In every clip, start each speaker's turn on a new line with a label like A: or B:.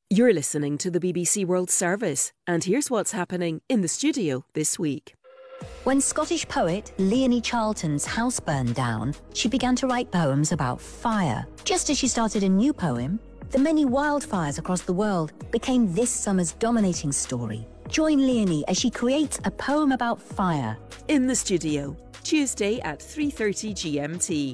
A: You're listening to the BBC World Service, and here's what's happening in the studio this week.
B: When Scottish poet Leonie Charlton's house burned down, she began to write poems about fire. Just as she started a new poem, the many wildfires across the world became this summer's dominating story. Join Leonie as she creates a poem about fire.
A: In the studio, Tuesday at 3:30 GMT.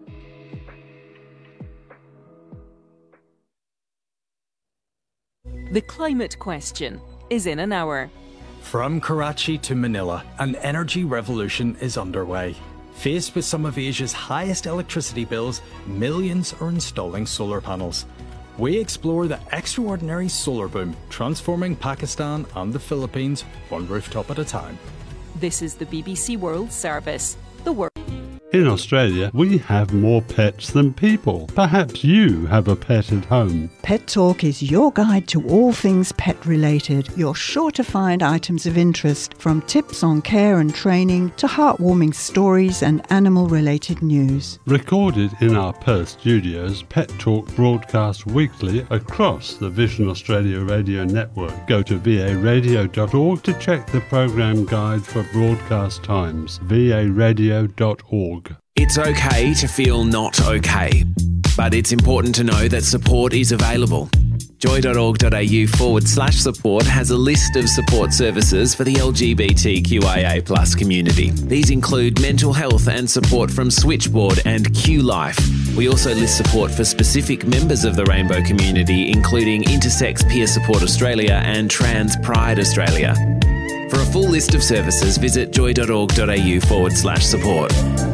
A: The climate question is in an hour.
C: From Karachi to Manila, an energy revolution is underway. Faced with some of Asia's highest electricity bills, millions are installing solar panels. We explore the extraordinary solar boom, transforming Pakistan and the Philippines one rooftop at a time.
A: This is the BBC World Service. The world.
D: In Australia, we have more pets than people. Perhaps you have a pet at home.
E: Pet Talk is your guide to all things pet related. You're sure to find items of interest, from tips on care and training to heartwarming stories and animal related news.
D: Recorded in our Perth studios, Pet Talk broadcasts weekly across the Vision Australia radio network. Go to varadio.org to check the programme guide for broadcast times. varadio.org.
F: It's okay to feel not okay, but it's important to know that support is available. Joy.org.au/support has a list of support services for the LGBTQIA+ community. These include mental health and support from Switchboard and Q Life. We also list support for specific members of the rainbow community, including Intersex Peer Support Australia and Trans Pride Australia. For a full list of services, visit joy.org.au/support.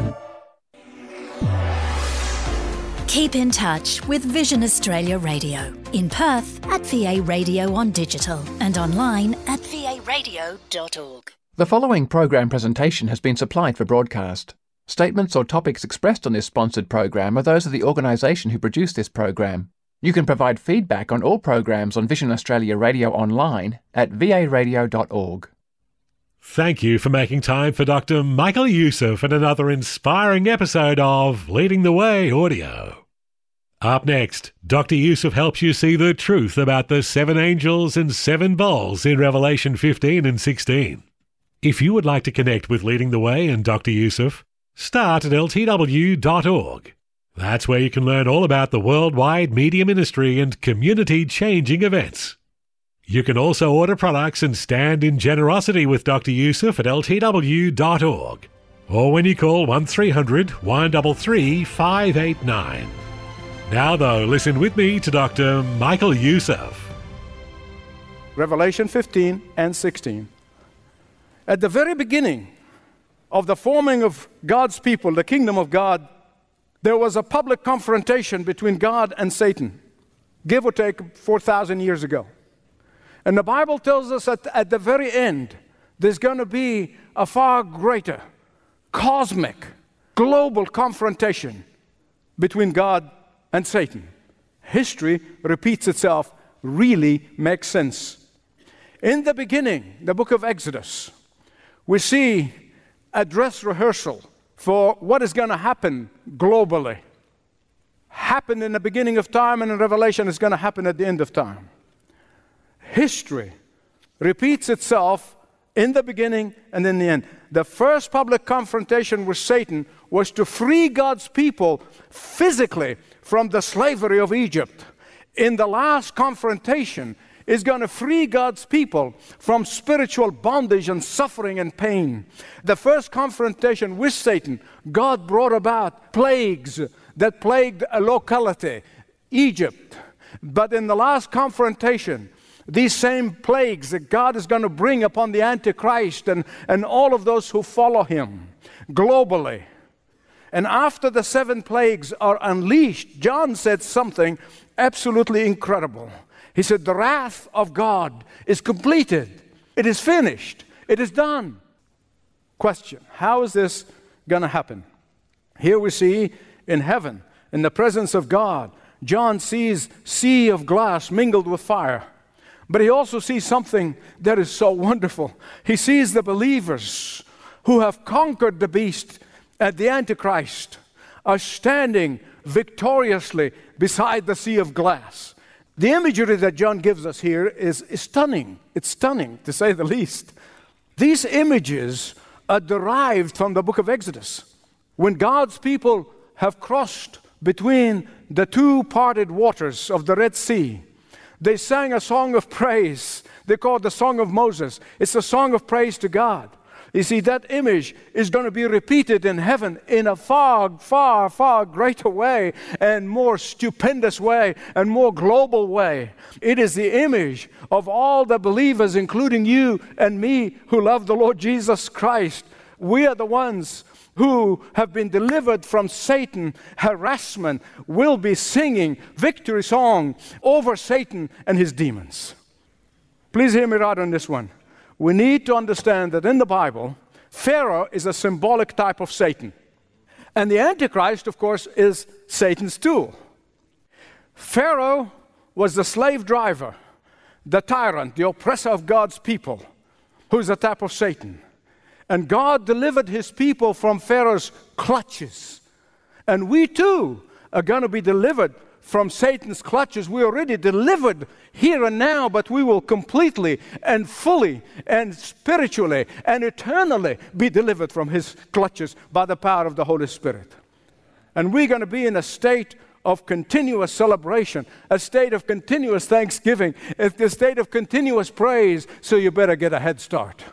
G: Keep in touch with Vision Australia Radio. In Perth at VA Radio on digital and online at varadio.org.
H: The following program presentation has been supplied for broadcast. Statements or topics expressed on this sponsored program are those of the organisation who produced this program. You can provide feedback on all programs on Vision Australia Radio online at varadio.org.
I: Thank you for making time for Dr. Michael Youssef and another inspiring episode of Leading the Way Audio. Up next, Dr. Youssef helps you see the truth about the 7 angels and 7 bowls in Revelation 15 and 16. If you would like to connect with Leading the Way and Dr. Youssef, start at ltw.org. That's where you can learn all about the worldwide media ministry and community-changing events. You can also order products and stand in generosity with Dr. Youssef at ltw.org, or when you call 1300 133 589. Now though, listen with me to Dr. Michael Youssef.
J: Revelation 15 and 16. At the very beginning of the forming of God's people, the kingdom of God, there was a public confrontation between God and Satan, give or take 4,000 years ago. And the Bible tells us that at the very end, there's going to be a far greater, cosmic, global confrontation between God and Satan. History repeats itself, really makes sense. In the beginning, the book of Exodus, we see a dress rehearsal for what is going to happen globally. Happened in the beginning of time, and in Revelation is going to happen at the end of time. History repeats itself in the beginning and in the end. The first public confrontation with Satan was to free God's people physically from the slavery of Egypt. In the last confrontation is going to free God's people from spiritual bondage and suffering and pain. The first confrontation with Satan, God brought about plagues that plagued a locality, Egypt. But in the last confrontation, these same plagues that God is going to bring upon the Antichrist and all of those who follow him globally. And after the 7 plagues are unleashed, John said something absolutely incredible. He said, the wrath of God is completed. It is finished. It is done. Question, how is this going to happen? Here we see in heaven, in the presence of God, John sees sea of glass mingled with fire. But he also sees something that is so wonderful. He sees the believers who have conquered the beast at the Antichrist are standing victoriously beside the sea of glass. The imagery that John gives us here is stunning. It's stunning, to say the least. These images are derived from the book of Exodus. When God's people have crossed between the two parted waters of the Red Sea, they sang a song of praise. They call it the Song of Moses. It's a song of praise to God. You see, that image is going to be repeated in heaven in a far, far, far greater way and more stupendous way and more global way. It is the image of all the believers, including you and me, who love the Lord Jesus Christ. We are the ones who have been delivered from Satan harassment, will be singing victory song over Satan and his demons. Please hear me right on this one. We need to understand that in the Bible, Pharaoh is a symbolic type of Satan. And the Antichrist, of course, is Satan's tool. Pharaoh was the slave driver, the tyrant, the oppressor of God's people, who's a type of Satan. And God delivered his people from Pharaoh's clutches. And we too are going to be delivered from Satan's clutches. We're already delivered here and now, but we will completely and fully and spiritually and eternally be delivered from his clutches by the power of the Holy Spirit. And we're going to be in a state of continuous celebration, a state of continuous thanksgiving, a state of continuous praise, so you better get a head start.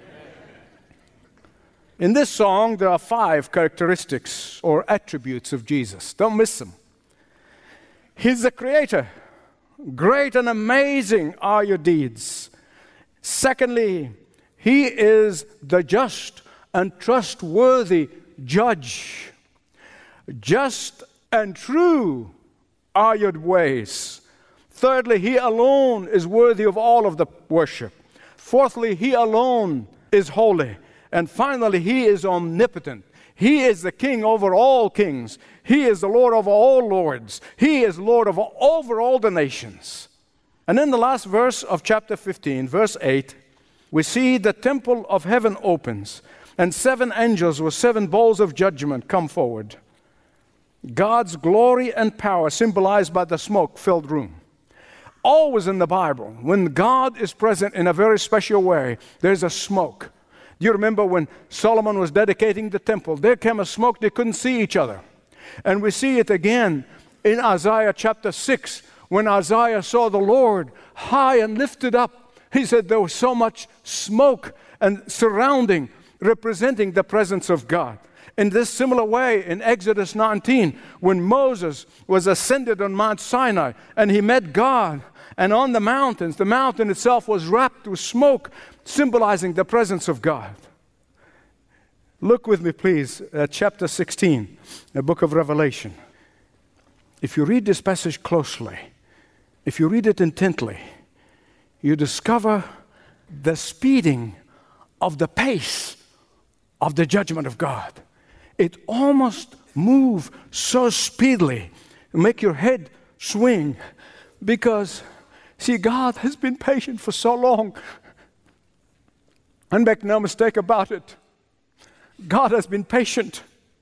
J: In this song, there are 5 characteristics or attributes of Jesus. Don't miss them. He's the creator. Great and amazing are your deeds. Secondly, he is the just and trustworthy judge. Just and true are your ways. Thirdly, he alone is worthy of all of the worship. Fourthly, he alone is holy. And finally, he is omnipotent. He is the king over all kings. He is the Lord over all lords. He is Lord over all the nations. And in the last verse of chapter 15, verse 8, we see the temple of heaven opens, and 7 angels with 7 bowls of judgment come forward. God's glory and power symbolized by the smoke-filled room. Always in the Bible, when God is present in a very special way, there's a smoke. Do you remember when Solomon was dedicating the temple? There came a smoke, they couldn't see each other. And we see it again in Isaiah chapter 6, when Isaiah saw the Lord high and lifted up. He said there was so much smoke and surrounding, representing the presence of God. In this similar way, in Exodus 19, when Moses was ascended on Mount Sinai and he met God, and on the mountains, the mountain itself was wrapped with smoke, symbolizing the presence of God. Look with me, please, at chapter 16, the book of Revelation. If you read this passage closely, if you read it intently, you discover the speeding of the pace of the judgment of God. It almost moves so speedily, make your head swing, because, see, God has been patient for so long. And make no mistake about it, God has been patient.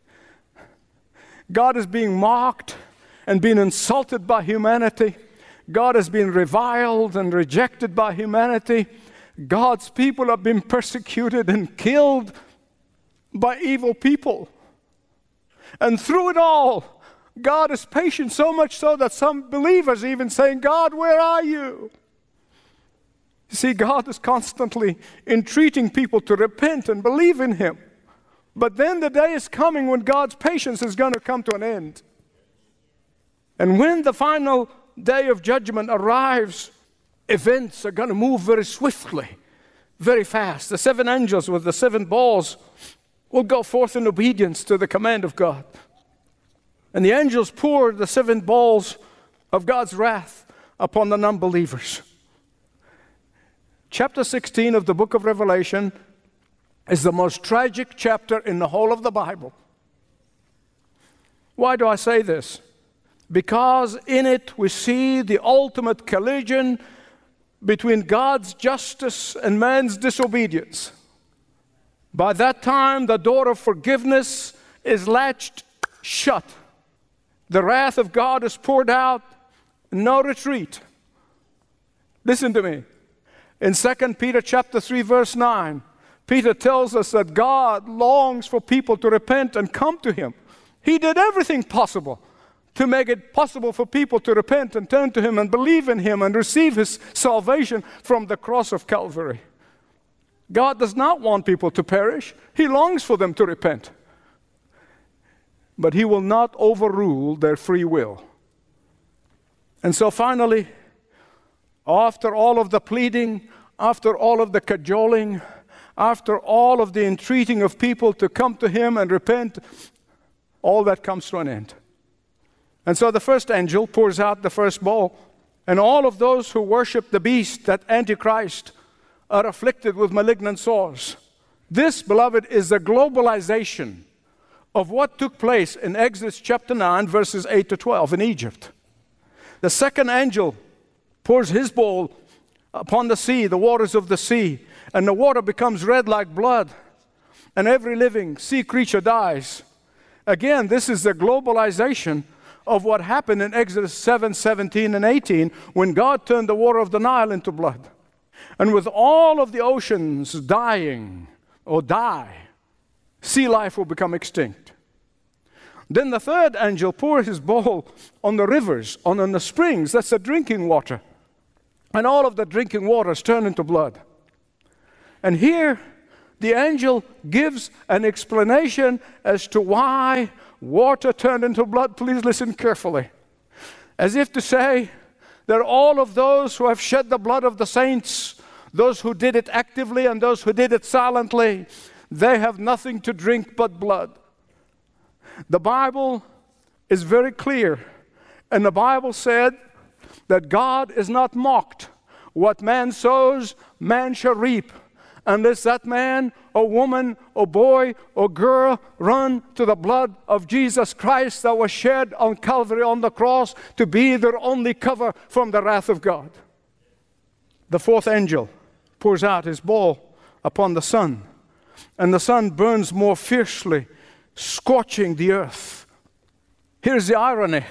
J: God is being mocked and being insulted by humanity. God has been reviled and rejected by humanity. God's people have been persecuted and killed by evil people. And through it all, God is patient, so much so that some believers are even saying, God, where are you? You see, God is constantly entreating people to repent and believe in Him. But then the day is coming when God's patience is going to come to an end. And when the final day of judgment arrives, events are going to move very swiftly, very fast. The 7 angels with the 7 bowls will go forth in obedience to the command of God. And the angels pour the 7 bowls of God's wrath upon the non-believers. Chapter 16 of the book of Revelation is the most tragic chapter in the whole of the Bible. Why do I say this? Because in it we see the ultimate collision between God's justice and man's disobedience. By that time, the door of forgiveness is latched shut. The wrath of God is poured out, no retreat. Listen to me. In 2 Peter chapter 3, verse 9, Peter tells us that God longs for people to repent and come to Him. He did everything possible to make it possible for people to repent and turn to Him and believe in Him and receive His salvation from the cross of Calvary. God does not want people to perish. He longs for them to repent. But He will not overrule their free will. And so finally, after all of the pleading, after all of the cajoling, after all of the entreating of people to come to Him and repent, all that comes to an end. And so the first angel pours out the first bowl, and all of those who worship the beast, that Antichrist, are afflicted with malignant sores. This, beloved, is the globalization of what took place in Exodus chapter 9, verses 8 to 12 in Egypt. The second angel pours his bowl upon the sea, the waters of the sea, and the water becomes red like blood, and every living sea creature dies. Again, this is the globalization of what happened in Exodus 7, 17, and 18, when God turned the water of the Nile into blood. And with all of the oceans dying or die, sea life will become extinct. Then the third angel pours his bowl on the rivers, on the springs, that's the drinking water. And all of the drinking waters turn into blood. And here, the angel gives an explanation as to why water turned into blood. Please listen carefully. As if to say that all of those who have shed the blood of the saints, those who did it actively and those who did it silently, they have nothing to drink but blood. The Bible is very clear, and the Bible said that God is not mocked. What man sows, man shall reap. Unless that man or woman or boy or girl run to the blood of Jesus Christ that was shed on Calvary on the cross to be their only cover from the wrath of God. The fourth angel pours out his bowl upon the sun, and the sun burns more fiercely, scorching the earth. Here's the irony.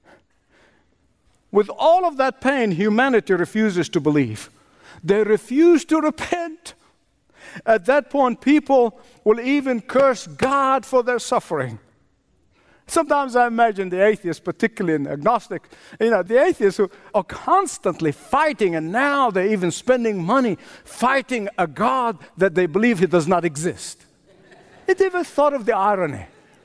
J: With all of that pain, humanity refuses to believe. They refuse to repent. At that point, people will even curse God for their suffering. Sometimes I imagine the atheists, particularly in agnostic, the atheists who are constantly fighting, and now they're even spending money fighting a God that they believe He does not exist. Have you ever thought of the irony?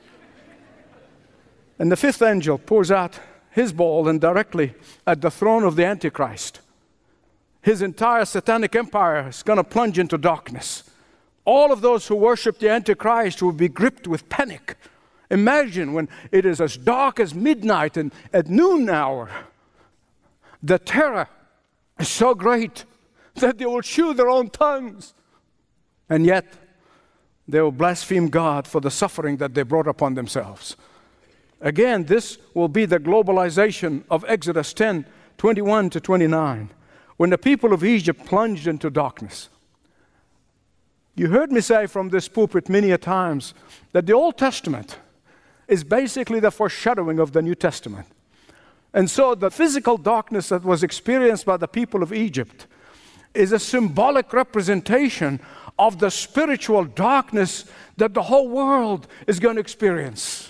J: And the fifth angel pours out his bowl, and directly at the throne of the Antichrist, his entire satanic empire is going to plunge into darkness. All of those who worship the Antichrist will be gripped with panic. Imagine when it is as dark as midnight and at noon hour, the terror is so great that they will chew their own tongues. And yet, they will blaspheme God for the suffering that they brought upon themselves. Again, this will be the globalization of Exodus 10, 21 to 29. When the people of Egypt plunged into darkness. You heard me say from this pulpit many a times that the Old Testament is basically the foreshadowing of the New Testament. And so the physical darkness that was experienced by the people of Egypt is a symbolic representation of the spiritual darkness that the whole world is going to experience.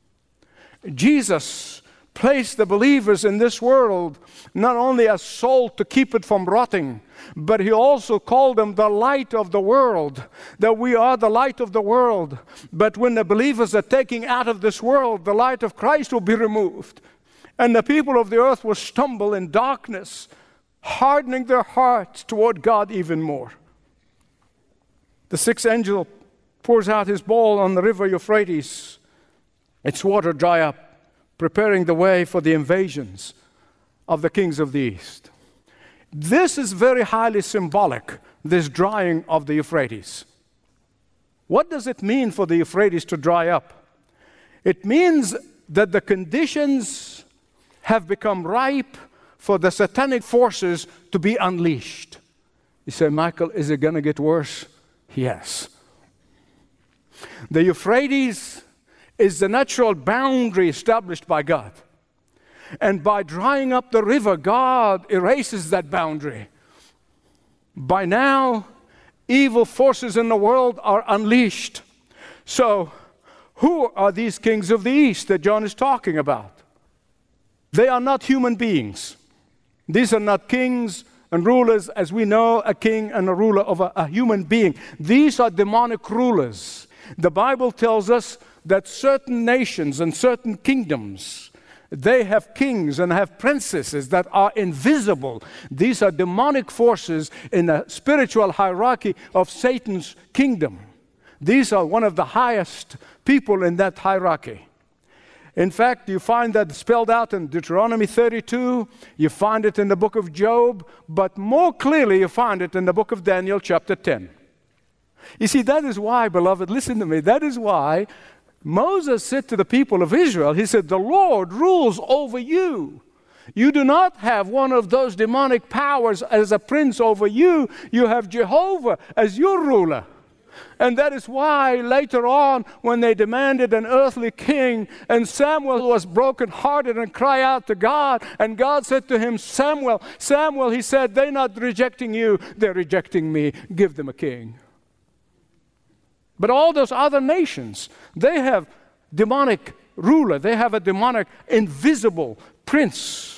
J: Jesus placed the believers in this world not only as salt to keep it from rotting, but He also called them the light of the world, that we are the light of the world. But when the believers are taken out of this world, the light of Christ will be removed. And the people of the earth will stumble in darkness, hardening their hearts toward God even more. The sixth angel pours out his bowl on the river Euphrates. Its water dry up, preparing the way for the invasions of the kings of the east. This is very highly symbolic, this drying of the Euphrates. What does it mean for the Euphrates to dry up? It means that the conditions have become ripe for the satanic forces to be unleashed. You say, Michael, is it going to get worse? Yes. The Euphrates is the natural boundary established by God. And by drying up the river, God erases that boundary. By now, evil forces in the world are unleashed. So, who are these kings of the East that John is talking about? They are not human beings. These are not kings and rulers as we know a king and a ruler of a human being. These are demonic rulers. The Bible tells us that certain nations and certain kingdoms, they have kings and have princesses that are invisible. These are demonic forces in the spiritual hierarchy of Satan's kingdom. These are one of the highest people in that hierarchy. In fact, you find that spelled out in Deuteronomy 32, you find it in the book of Job, but more clearly you find it in the book of Daniel chapter 10. You see, that is why, beloved, listen to me, that is why Moses said to the people of Israel, he said, the Lord rules over you. You do not have one of those demonic powers as a prince over you. You have Jehovah as your ruler. And that is why later on, when they demanded an earthly king, and Samuel was brokenhearted and cried out to God, and God said to him, Samuel, Samuel, he said, they're not rejecting you, they're rejecting me. Give them a king. But all those other nations, they have demonic ruler. They have a demonic, invisible prince.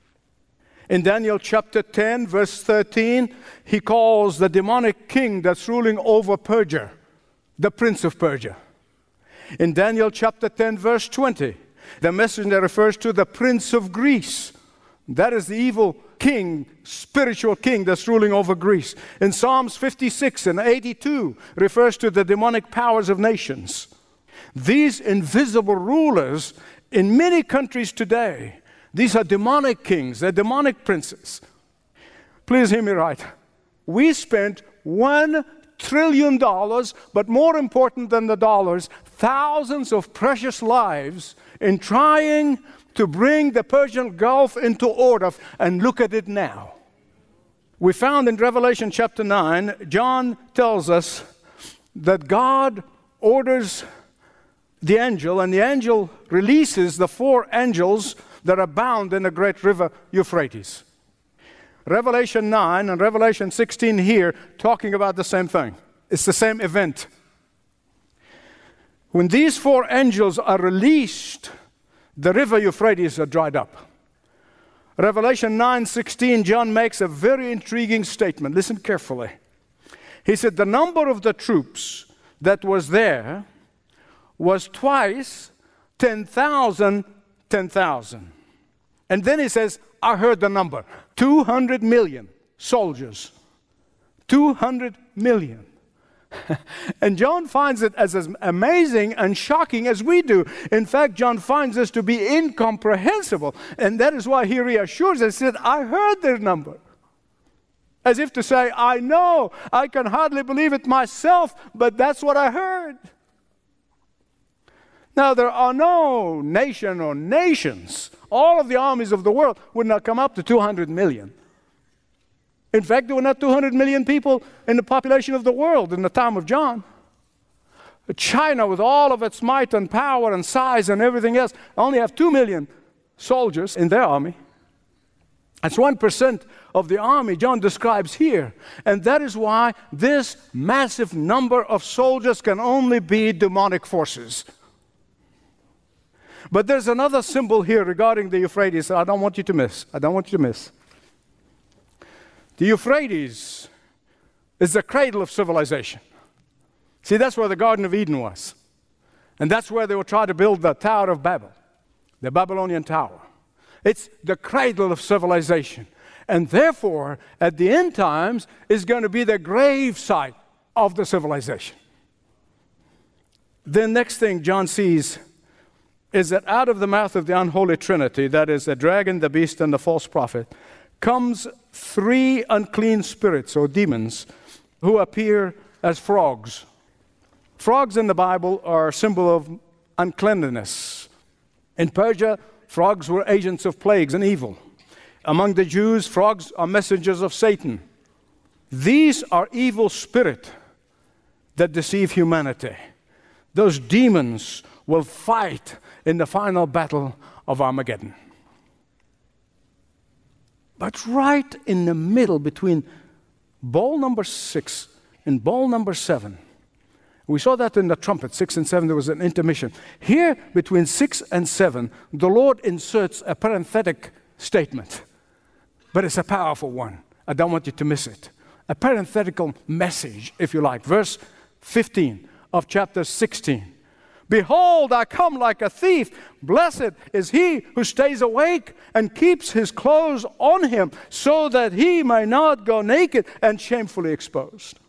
J: In Daniel chapter 10, verse 13, he calls the demonic king that's ruling over Persia, the prince of Persia. In Daniel chapter 10, verse 20, the messenger refers to the prince of Greece. That is the evil king, spiritual king that's ruling over Greece. In Psalms 56 and 82 refers to the demonic powers of nations. These invisible rulers in many countries today, these are demonic kings, they're demonic princes. Please hear me right. We spent $1 trillion, but more important than the dollars, thousands of precious lives in trying to bring the Persian Gulf into order, and look at it now. We found in Revelation chapter 9, John tells us that God orders the angel, and the angel releases the 4 angels that are bound in the great river Euphrates. Revelation 9 and Revelation 16 here talking about the same thing. It's the same event. When these 4 angels are released, the river Euphrates are dried up. Revelation 9:16, John makes a very intriguing statement. Listen carefully. He said, the number of the troops that was there was twice 10,000, 10,000. And then he says, I heard the number. 200 million soldiers. 200 million. And John finds it as amazing and shocking as we do. In fact, John finds this to be incomprehensible. And that is why he reassures us, he said, I heard their number. As if to say, I know, I can hardly believe it myself, but that's what I heard. Now, there are no nation or nations. All of the armies of the world would not come up to 200 million. In fact, there were not 200 million people in the population of the world in the time of John. China, with all of its might and power and size and everything else, only have 2 million soldiers in their army. That's 1% of the army John describes here. And that is why this massive number of soldiers can only be demonic forces. But there's another symbol here regarding the Euphrates that I don't want you to miss. I don't want you to miss. The Euphrates is the cradle of civilization. See, that's where the Garden of Eden was. And that's where they will try to build the Tower of Babel, the Babylonian Tower. It's the cradle of civilization. And therefore, at the end times, is going to be the grave site of the civilization. The next thing John sees is that out of the mouth of the unholy trinity, that is the dragon, the beast, and the false prophet, comes 3 unclean spirits or demons who appear as frogs. Frogs in the Bible are a symbol of uncleanliness. In Persia, frogs were agents of plagues and evil. Among the Jews, frogs are messengers of Satan. These are evil spirits that deceive humanity. Those demons will fight in the final battle of Armageddon. But right in the middle between bowl number 6 and bowl number 7, we saw that in the trumpet, 6 and 7, there was an intermission. Here, between 6 and 7, the Lord inserts a parenthetic statement. But it's a powerful one. I don't want you to miss it. A parenthetical message, if you like. Verse 15 of chapter 16. Behold, I come like a thief. Blessed is he who stays awake and keeps his clothes on him, so that he may not go naked and shamefully exposed.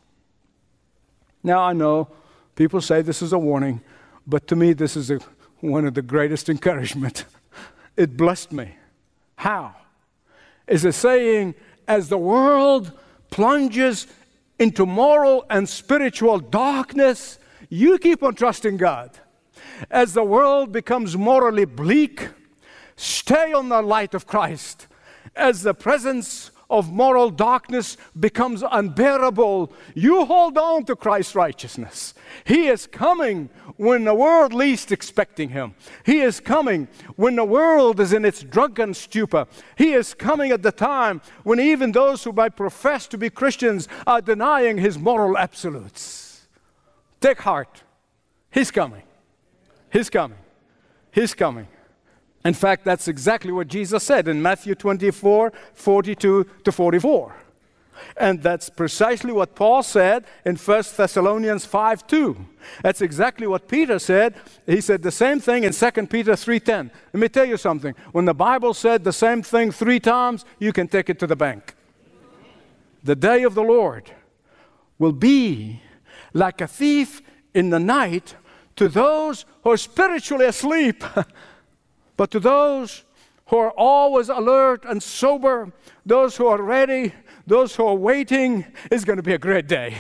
J: Now, I know people say this is a warning, but to me, this is one of the greatest encouragement. It blessed me. How? Is it saying, as the world plunges into moral and spiritual darkness, you keep on trusting God. As the world becomes morally bleak, stay on the light of Christ. As the presence of moral darkness becomes unbearable, you hold on to Christ's righteousness. He is coming when the world least expecting him. He is coming when the world is in its drunken stupor. He is coming at the time when even those who might profess to be Christians are denying his moral absolutes. Take heart. He's coming. He's coming. He's coming. In fact, that's exactly what Jesus said in Matthew 24, 42 to 44. And that's precisely what Paul said in 1 Thessalonians 5:2. That's exactly what Peter said. He said the same thing in 2 Peter 3:10. Let me tell you something. When the Bible said the same thing 3 times, you can take it to the bank. The day of the Lord will be like a thief in the night to those who are spiritually asleep. But to those who are always alert and sober, those who are ready, those who are waiting, it's going to be a great day.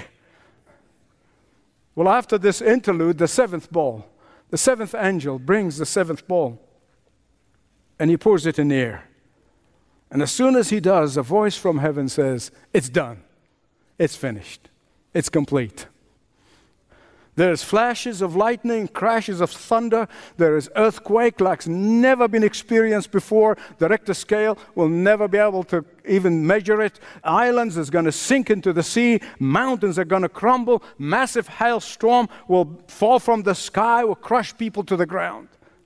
J: Well, after this interlude, the 7th bowl, the 7th angel brings the 7th bowl, and he pours it in the air. And as soon as he does, a voice from heaven says, it's done. It's finished. It's complete. There's flashes of lightning, crashes of thunder. There is earthquake like never been experienced before. The Richter scale will never be able to even measure it. Islands is going to sink into the sea. Mountains are going to crumble. Massive hailstorm will fall from the sky, will crush people to the ground.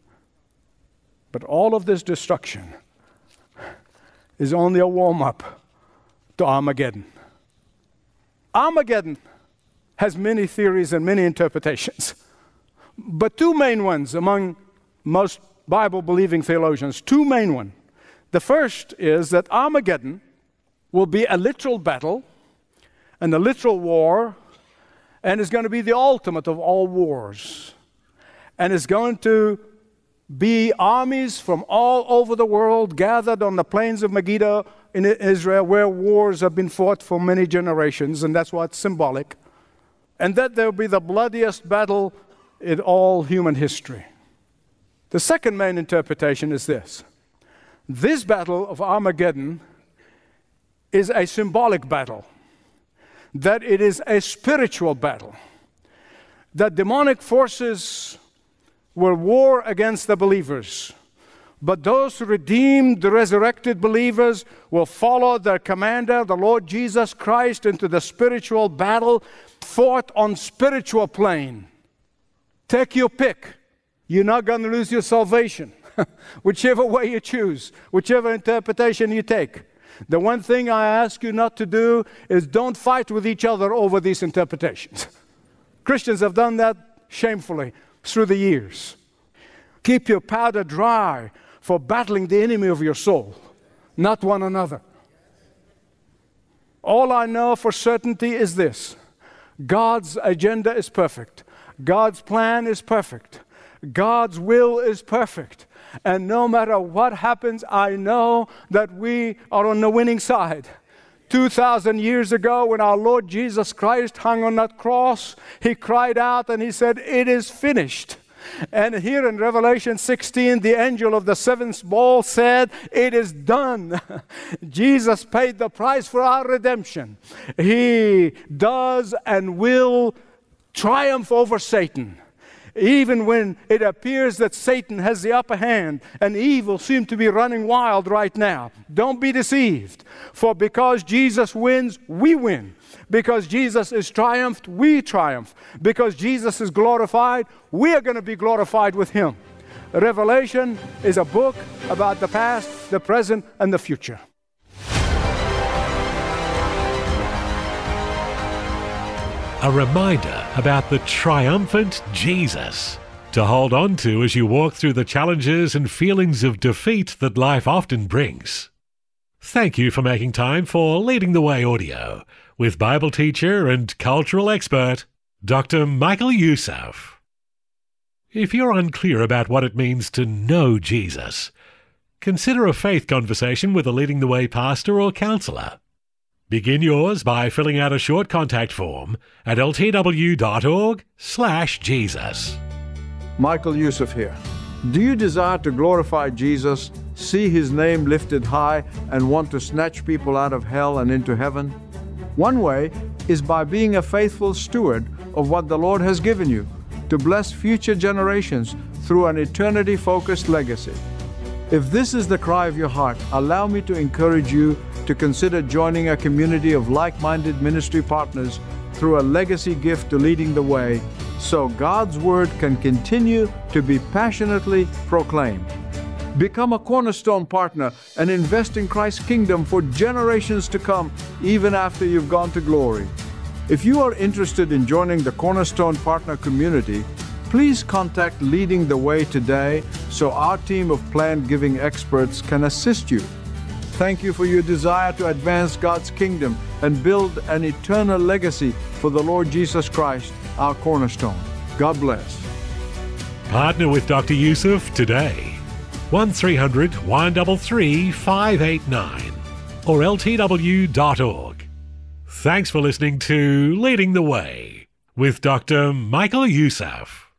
J: But all of this destruction is only a warm-up to Armageddon. Armageddon has many theories and many interpretations. But 2 main ones among most Bible-believing theologians, 2 main ones. The first is that Armageddon will be a literal battle and a literal war, and is going to be the ultimate of all wars. And it's going to be armies from all over the world gathered on the plains of Megiddo in Israel, where wars have been fought for many generations, and that's why it's symbolic. And that there will be the bloodiest battle in all human history. The second main interpretation is this. This battle of Armageddon is a symbolic battle. That it is a spiritual battle. That demonic forces will war against the believers. But those redeemed, resurrected believers will follow their commander, the Lord Jesus Christ, into the spiritual battle fought on spiritual plane. Take your pick. You're not going to lose your salvation. Whichever way you choose, whichever interpretation you take. The one thing I ask you not to do is don't fight with each other over these interpretations. Christians have done that shamefully through the years. Keep your powder dry for battling the enemy of your soul, not one another. All I know for certainty is this. God's agenda is perfect. God's plan is perfect. God's will is perfect. And no matter what happens, I know that we are on the winning side. 2,000 years ago, when our Lord Jesus Christ hung on that cross, He cried out and He said, "It is finished." And here in Revelation 16, the angel of the 7th bowl said, "It is done." Jesus paid the price for our redemption. He does and will triumph over Satan. Even when it appears that Satan has the upper hand and evil seems to be running wild right now, don't be deceived. For because Jesus wins, we win. Because Jesus is triumphed, we triumph. Because Jesus is glorified, we are going to be glorified with Him. Revelation is a book about the past, the present, and the future.
I: A reminder about the triumphant Jesus to hold on to as you walk through the challenges and feelings of defeat that life often brings. Thank you for making time for Leading the Way Audio with Bible teacher and cultural expert, Dr. Michael Youssef. If you're unclear about what it means to know Jesus, consider a faith conversation with a Leading the Way pastor or counselor. Begin yours by filling out a short contact form at ltw.org/Jesus.
K: Michael Youssef here. Do you desire to glorify Jesus, see His name lifted high, and want to snatch people out of hell and into heaven? One way is by being a faithful steward of what the Lord has given you to bless future generations through an eternity-focused legacy. If this is the cry of your heart, allow me to encourage you to consider joining a community of like-minded ministry partners through a legacy gift to Leading the Way, so God's Word can continue to be passionately proclaimed. Become a Cornerstone partner and invest in Christ's kingdom for generations to come, even after you've gone to glory. If you are interested in joining the Cornerstone Partner community, please contact Leading the Way today so our team of planned giving experts can assist you. Thank you for your desire to advance God's kingdom and build an eternal legacy for the Lord Jesus Christ, our cornerstone. God bless.
I: Partner with Dr. Youssef today. 1300 133 589 or ltw.org. Thanks for listening to Leading the Way with Dr. Michael Youssef.